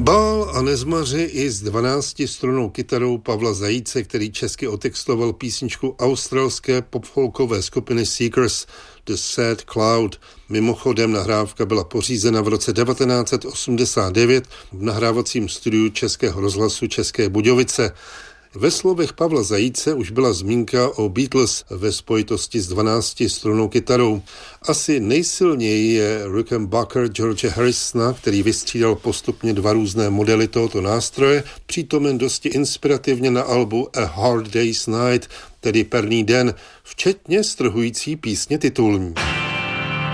Bál a nezmaři i s 12strunnou kytarou Pavla Zajíce, který česky otextoval písničku australské popfolkové skupiny Seekers The Sad Cloud. Mimochodem nahrávka byla pořízena v roce 1989 v nahrávacím studiu Českého rozhlasu České Budějovice. Ve slovech Pavla Zajíce už byla zmínka o Beatles ve spojitosti s 12strunnou kytarou. Asi nejsilněji je Rickenbacker George Harrisona, který vystřídal postupně dva různé modely tohoto nástroje, přítomen dosti inspirativně na albu A Hard Day's Night, tedy Perný den, včetně strhující písně titulní.